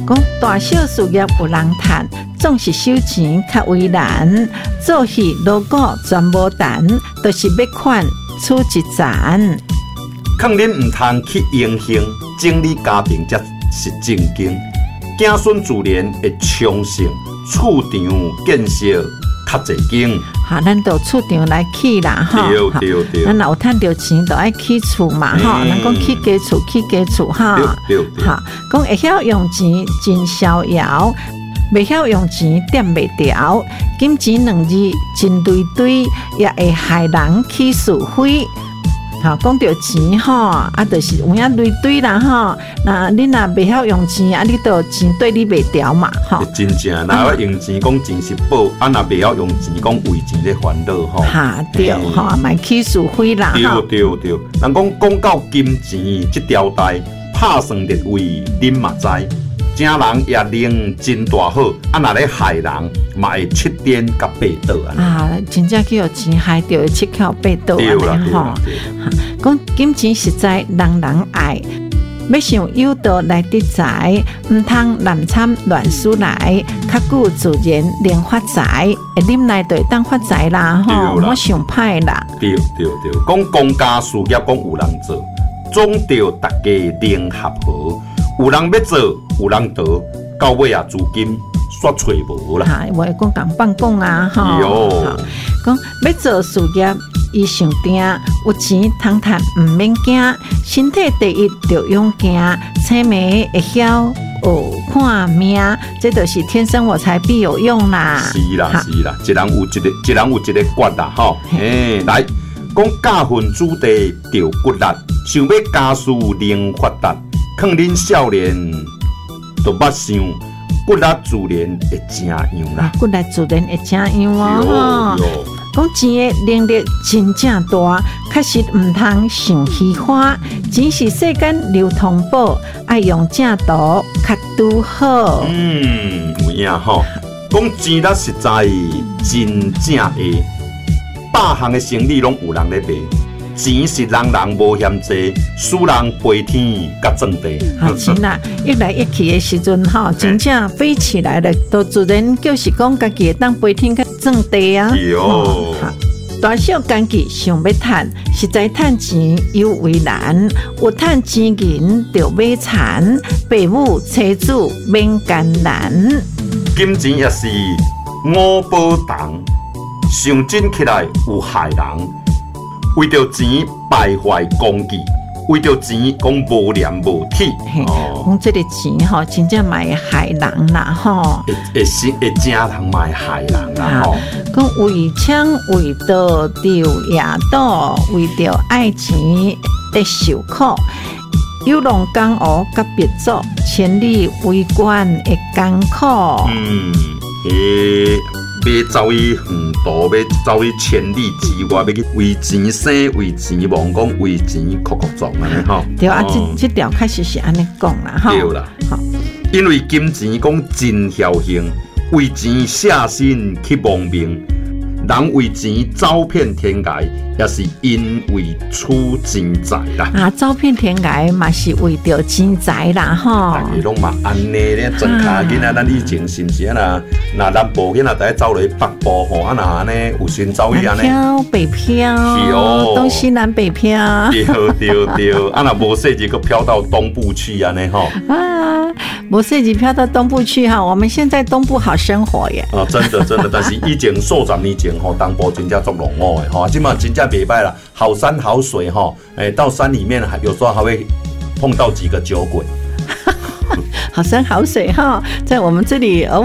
讲大小事业有人趁，总是收钱较为难。做戏如果全无谈，就是要款出一잔。 劝恁唔通去英雄，整理家庭才是正经。子孙自然会昌盛，厝场建设较侪间。 哈，咱就厝场来起啦，哈。 对。 咱有趁到钱，就爱起厝嘛，哈。咱讲起家厝，哈。 对。 哈，讲会晓用钱真逍遥，袂晓用钱点袂调。金钱2字真堆堆，也会害人起是非。好，讲到钱吼，啊，就是有影堆堆啦吼。那你若袂晓用钱，啊，你就钱对你袂调嘛，吼。 真正，若要用钱讲钱是宝，啊，若袂晓用钱讲为钱咧烦恼吼。 哈，对吼，莫起是非啦。 对。人讲到金钱这条带，拍算列位，恁嘛知。正人也能真大好，啊，若咧害人，嘛会七颠甲八倒啊。 啊，真正叫钱害着会七窍八倒安尼吼。讲金钱实在人人爱，要想有道来得财，唔通滥参乱输来，较久自然能发财。会啉来就会当发财啦吼，莫想歹啦。 对，讲公家事业讲有人做，总着大家能合合。有人要做，有人得，到尾啊，资金煞找无啦。 我会讲共放讲啊，吼。讲要做事业，伊上定，有钱通赚，唔免惊。身体第一着勇行，青梅会晓看命，这就是天生我材必有用啦。 是啦，一人有一个骨啦，吼。来讲家分子弟着骨力，想要家事能发达。劝恁少年，都捌想骨力自然会正样啦。 骨力自然会正样哦。讲钱的能力真正大，确实唔通想虚华。钱是世间流通宝，爱用正道较拄好。 有影吼。讲钱力实在真正会，100项的生意拢有人咧卖。钱是人人无嫌济，使人飞天甲种地。 钱啊，一来一去的时阵吼，真正飞起来了，都自然就是讲家己会当飞天甲种地啊。大小工具想要赚，实在赚钱有为难。有赚钱银就买田，父母妻子免艰难。 金钱也是五宝堂，上真起来有害人。为着钱败坏公义，为着钱讲无廉无体。 讲这个钱吼，真正嘛会害人啦吼。 会正人嘛会害人啦吼。 讲为抢为盗丢也倒，为着爱钱得受苦。有弄江湖甲别做，千里为官会艰苦。 要走去远途，要走去千里之外，要去为钱生，为钱忙，讲为钱哭撞安尼吼。 对啊，这条确实是安尼讲啦吼。 对啦，因为金钱讲真侥幸，为钱舍身去亡命。人为钱走遍天涯，也是因为取钱财啦。 走遍天涯嘛是为着钱财啦吼。 大家拢嘛安尼咧，庄卡囡仔，咱以前是毋是啊？那南部囡仔在走落去北部吼，啊那安尼有先走去安尼。 南漂北漂， 是哦， 东西南北漂。 对，啊那无细日，佮飘到东部去安尼吼。 无细日飘到东部去哈，我们现在东部好生活耶。 真的，但是以前数十年前吼，东部真正足落伍的吼，今嘛真正袂歹啦，好山好水吼，到山里面有时候还会碰到几个酒鬼。 好山好水哈，在我们这里